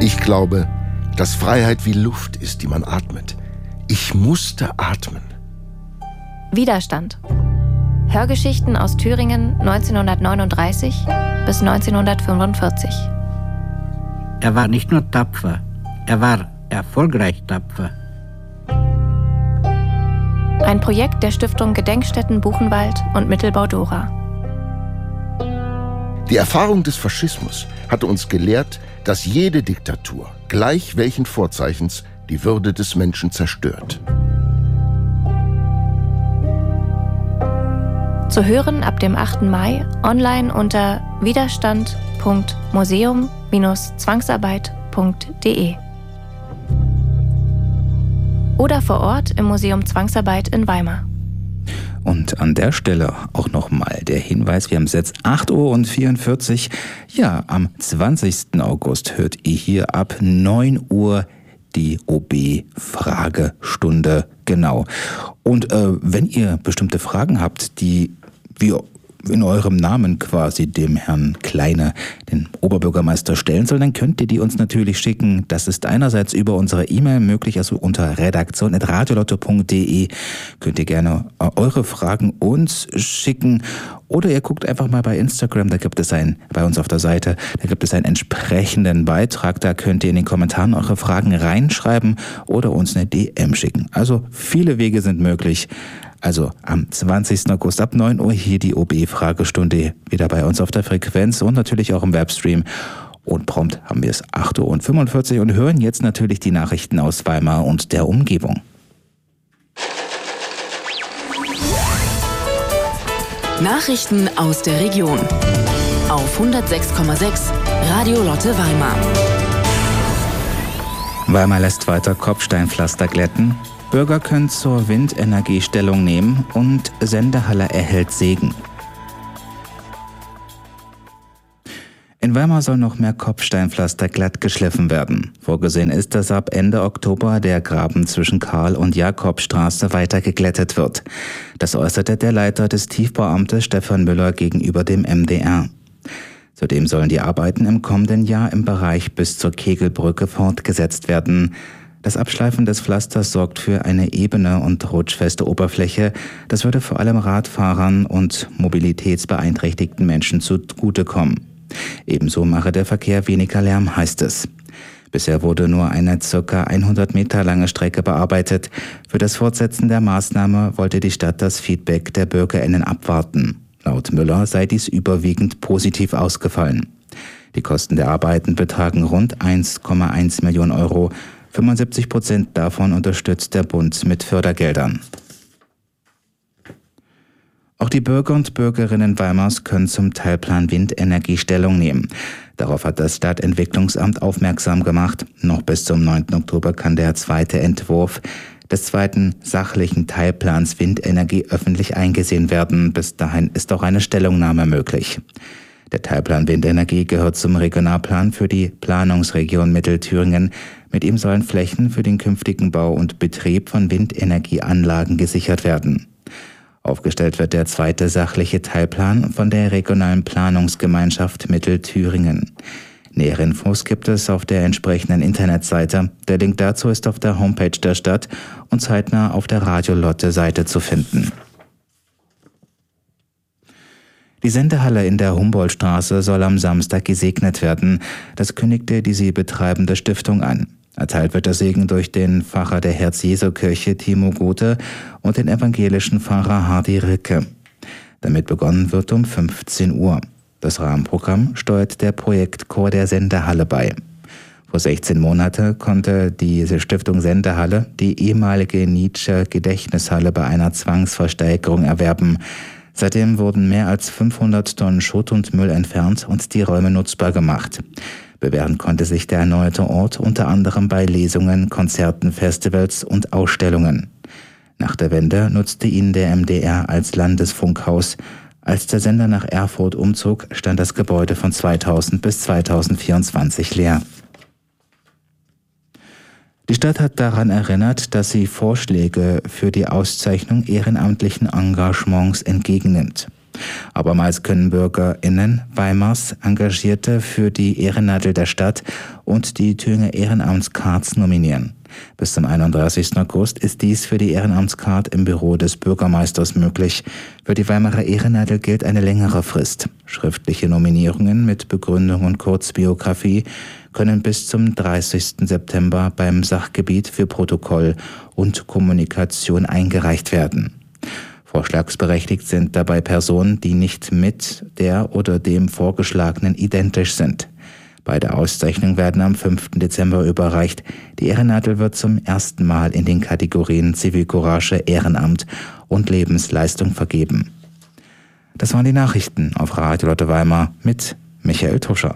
Ich glaube, dass Freiheit wie Luft ist, die man atmet. Ich musste atmen. Widerstand. Hörgeschichten aus Thüringen 1939 bis 1945. Er war nicht nur tapfer, er war erfolgreich tapfer. Ein Projekt der Stiftung Gedenkstätten Buchenwald und Mittelbau Dora. Die Erfahrung des Faschismus hatte uns gelehrt, dass jede Diktatur, gleich welchen Vorzeichens, die Würde des Menschen zerstört. Zu hören ab dem 8. Mai online unter widerstand.museum-zwangsarbeit.de oder vor Ort im Museum Zwangsarbeit in Weimar. Und an der Stelle auch nochmal der Hinweis, wir haben es jetzt 8:44 Uhr. Ja, am 20. August hört ihr hier ab 9 Uhr die OB-Fragestunde. Genau. Und wenn ihr bestimmte Fragen habt, die wir in eurem Namen quasi dem Herrn Kleine, den Oberbürgermeister, stellen soll, dann könnt ihr die uns natürlich schicken. Das ist einerseits über unsere E-Mail möglich, also unter redaktion@radiolotto.de könnt ihr gerne eure Fragen uns schicken. Oder ihr guckt einfach mal bei Instagram, da gibt es bei uns auf der Seite, da gibt es einen entsprechenden Beitrag, da könnt ihr in den Kommentaren eure Fragen reinschreiben oder uns eine DM schicken. Also viele Wege sind möglich. Also am 20. August ab 9 Uhr hier die OB-Fragestunde wieder bei uns auf der Frequenz und natürlich auch im Webstream. Und prompt haben wir es 8:45 Uhr und hören jetzt natürlich die Nachrichten aus Weimar und der Umgebung. Nachrichten aus der Region auf 106,6 Radio Lotte Weimar. Weimar lässt weiter Kopfsteinpflaster glätten. Bürger können zur Windenergie Stellung nehmen und Sendehalle erhält Segen. In Weimar soll noch mehr Kopfsteinpflaster glatt geschliffen werden. Vorgesehen ist, dass ab Ende Oktober der Graben zwischen Karl- und Jakobstraße weiter geglättet wird. Das äußerte der Leiter des Tiefbauamtes Stefan Müller gegenüber dem MDR. Zudem sollen die Arbeiten im kommenden Jahr im Bereich bis zur Kegelbrücke fortgesetzt werden. Das Abschleifen des Pflasters sorgt für eine ebene und rutschfeste Oberfläche. Das würde vor allem Radfahrern und mobilitätsbeeinträchtigten Menschen zugutekommen. Ebenso mache der Verkehr weniger Lärm, heißt es. Bisher wurde nur eine ca. 100 Meter lange Strecke bearbeitet. Für das Fortsetzen der Maßnahme wollte die Stadt das Feedback der BürgerInnen abwarten. Laut Müller sei dies überwiegend positiv ausgefallen. Die Kosten der Arbeiten betragen rund 1,1 Millionen Euro. 75% davon unterstützt der Bund mit Fördergeldern. Auch die Bürger und Bürgerinnen Weimars können zum Teilplan Windenergie Stellung nehmen. Darauf hat das Stadtentwicklungsamt aufmerksam gemacht. Noch bis zum 9. Oktober kann der zweite Entwurf des zweiten sachlichen Teilplans Windenergie öffentlich eingesehen werden. Bis dahin ist auch eine Stellungnahme möglich. Der Teilplan Windenergie gehört zum Regionalplan für die Planungsregion Mittelthüringen. Mit ihm sollen Flächen für den künftigen Bau und Betrieb von Windenergieanlagen gesichert werden. Aufgestellt wird der zweite sachliche Teilplan von der regionalen Planungsgemeinschaft Mittelthüringen. Nähere Infos gibt es auf der entsprechenden Internetseite. Der Link dazu ist auf der Homepage der Stadt und zeitnah auf der Radio Lotte Seite zu finden. Die Sendehalle in der Humboldtstraße soll am Samstag gesegnet werden. Das kündigte die sie betreibende Stiftung an. Erteilt wird der Segen durch den Pfarrer der Herz-Jesu-Kirche Timo Gothe und den evangelischen Pfarrer Hardy Ricke. Damit begonnen wird um 15 Uhr. Das Rahmenprogramm steuert der Projektchor der Sendehalle bei. Vor 16 Monaten konnte diese Stiftung Sendehalle die ehemalige Nietzsche-Gedächtnishalle bei einer Zwangsversteigerung erwerben. Seitdem wurden mehr als 500 Tonnen Schutt und Müll entfernt und die Räume nutzbar gemacht. Bewähren konnte sich der erneuerte Ort unter anderem bei Lesungen, Konzerten, Festivals und Ausstellungen. Nach der Wende nutzte ihn der MDR als Landesfunkhaus. Als der Sender nach Erfurt umzog, stand das Gebäude von 2000 bis 2024 leer. Die Stadt hat daran erinnert, dass sie Vorschläge für die Auszeichnung ehrenamtlichen Engagements entgegennimmt. Abermals können BürgerInnen Weimars Engagierte für die Ehrennadel der Stadt und die Thüringer Ehrenamtscards nominieren. Bis zum 31. August ist dies für die Ehrenamtscard im Büro des Bürgermeisters möglich. Für die Weimarer Ehrennadel gilt eine längere Frist. Schriftliche Nominierungen mit Begründung und Kurzbiografie können bis zum 30. September beim Sachgebiet für Protokoll und Kommunikation eingereicht werden. Vorschlagsberechtigt sind dabei Personen, die nicht mit der oder dem Vorgeschlagenen identisch sind. Beide Auszeichnungen werden am 5. Dezember überreicht. Die Ehrennadel wird zum ersten Mal in den Kategorien Zivilcourage, Ehrenamt und Lebensleistung vergeben. Das waren die Nachrichten auf Radio Lotte Weimar mit Michael Tuscher.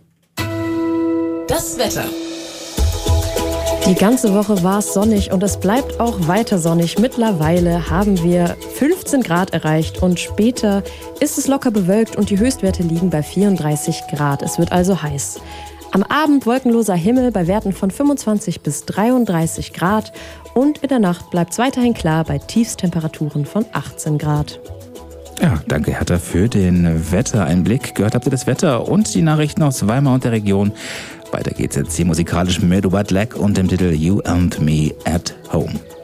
Das Wetter. Die ganze Woche war es sonnig und es bleibt auch weiter sonnig. Mittlerweile haben wir 15 Grad erreicht und später ist es locker bewölkt und die Höchstwerte liegen bei 34 Grad. Es wird also heiß. Am Abend wolkenloser Himmel bei Werten von 25 bis 33 Grad und in der Nacht bleibt es weiterhin klar bei Tiefstemperaturen von 18 Grad. Ja, danke Hertha für den Wettereinblick. Gehört habt ihr das Wetter und die Nachrichten aus Weimar und der Region. Weiter geht's jetzt hier musikalisch mit Bad Lack und dem Titel You and Me at Home.